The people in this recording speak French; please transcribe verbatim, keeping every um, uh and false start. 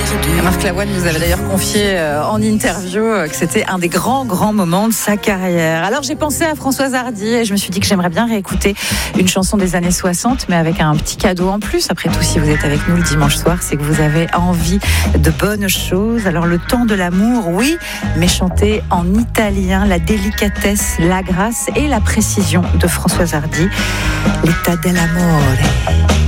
Marc Lavoine nous avait d'ailleurs confié euh, en interview euh, que c'était un des grands, grands moments de sa carrière. Alors j'ai pensé à Françoise Hardy et je me suis dit que j'aimerais bien réécouter une chanson des années soixante, mais avec un petit cadeau en plus. Après tout, si vous êtes avec nous le dimanche soir, c'est que vous avez envie de bonnes choses. Alors le temps de l'amour, oui, mais chanté en italien, la délicatesse, la grâce et la précision de Françoise Hardy. L'état dell'amore.